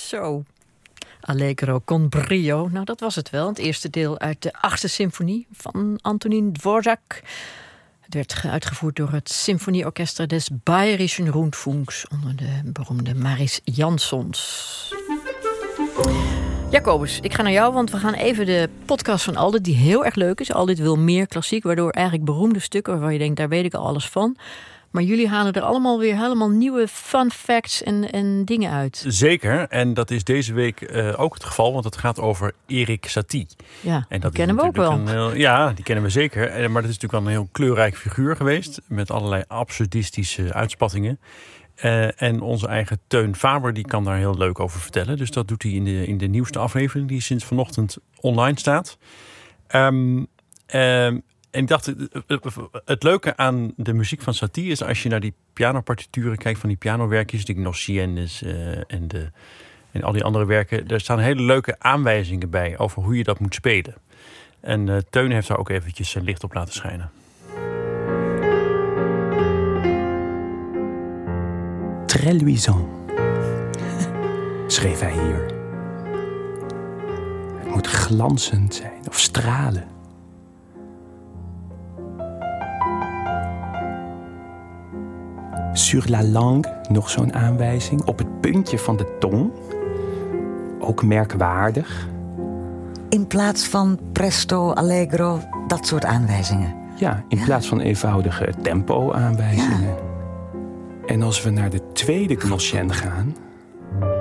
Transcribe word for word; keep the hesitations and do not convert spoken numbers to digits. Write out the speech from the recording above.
Zo. Allegro con brio. Nou, dat was het wel. Het eerste deel uit de achtste symfonie van Antonín Dvořák. Het werd uitgevoerd door het Symfonieorchester des Bayerischen Rundfunks onder de beroemde Maris Jansons. Jacobus, ik ga naar jou, want we gaan even de podcast van Aldit, die heel erg leuk is. Aldit wil meer klassiek, waardoor eigenlijk beroemde stukken waarvan je denkt, daar weet ik al alles van. Maar jullie halen er allemaal weer helemaal nieuwe fun facts en, en dingen uit. Zeker, en dat is deze week uh, ook het geval, want het gaat over Erik Satie. Ja, en dat die kennen we ook wel. Heel, ja, die kennen we zeker. Maar dat is natuurlijk wel een heel kleurrijk figuur geweest, met allerlei absurdistische uitspattingen. Uh, en onze eigen Teun Faber, die kan daar heel leuk over vertellen. Dus dat doet hij in de, in de nieuwste aflevering, die sinds vanochtend online staat. Um, um, En ik dacht, het leuke aan de muziek van Satie is als je naar die pianopartituren kijkt van die pianowerkjes, die Gnossiennes uh, en, de, en al die andere werken. Daar staan hele leuke aanwijzingen bij over hoe je dat moet spelen. En uh, Teun heeft daar ook eventjes zijn licht op laten schijnen. Très luisant, schreef hij hier. Het moet glanzend zijn of stralen. Sur la langue, nog zo'n aanwijzing. Op het puntje van de tong. Ook merkwaardig. In plaats van presto, allegro, dat soort aanwijzingen. Ja, in ja. plaats van eenvoudige tempo-aanwijzingen. Ja. En als we naar de tweede Gnossienne gaan,